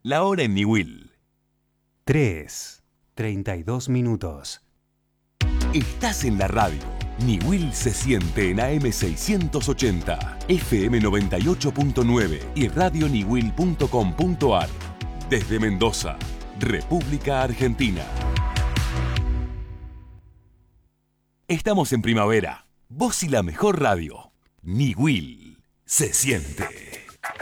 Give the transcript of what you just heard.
La hora en Niwil. 3:32. Estás en la radio. Niwil se siente en AM 680, FM 98.9 y radioniwil.com.ar. Desde Mendoza, República Argentina. Estamos en primavera. Vos y la mejor radio. Niwil se siente.